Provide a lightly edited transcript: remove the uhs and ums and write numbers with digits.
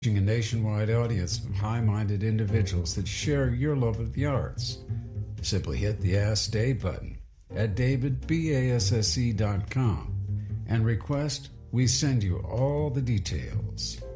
A nationwide audience of high-minded individuals that share your love of the arts. Simply hit the Ask Dave button at davidbasse.com and request we send you all the details.